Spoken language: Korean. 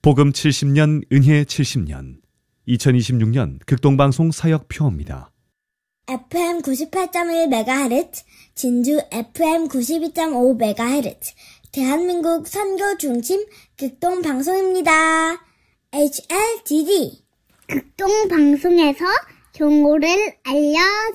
복음 70년, 은혜 70년, 2026년 극동방송 사역표입니다. FM 98.1MHz, 진주 FM 92.5MHz, 대한민국 선교 중심 극동방송입니다. HLDD 극동방송에서 경고를 알려드립니다.